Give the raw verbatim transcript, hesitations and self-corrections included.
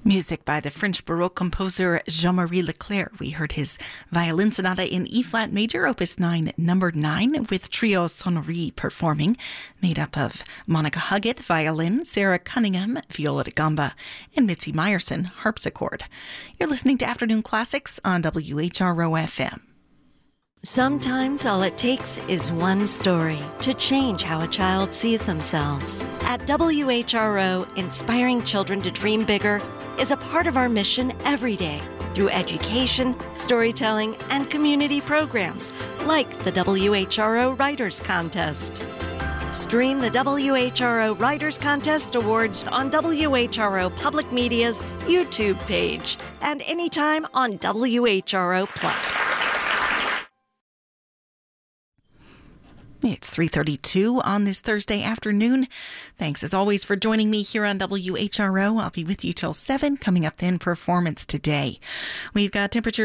Music by the French Baroque composer Jean-Marie Leclerc. We heard his violin sonata in E-flat major, opus nine, number nine, with Trio Sonnerie performing, made up of Monica Huggett, violin, Sarah Cunningham, viola da gamba, and Mitzi Meyerson, harpsichord. You're listening to Afternoon Classics on W H R O F M. Sometimes all it takes is one story to change how a child sees themselves. At W H R O, inspiring children to dream bigger is a part of our mission every day through education, storytelling, and community programs like the W H R O Writers Contest. Stream the W H R O Writers Contest Awards on W H R O Public Media's YouTube page and anytime on W H R O Plus. It's three thirty-two on this Thursday afternoon. Thanks as always for joining me here on W H R O. I'll be with you till seven. Coming up then, Performance Today. We've got temperatures